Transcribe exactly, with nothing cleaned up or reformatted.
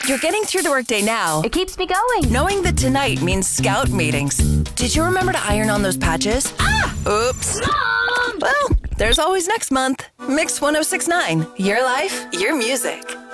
You're getting through the workday now. It keeps me going. Knowing that tonight means scout meetings. Did you remember to iron on those patches? Ah! Oops. Mom! Well, there's always next month. Mix one oh six point nine. Your life, your music.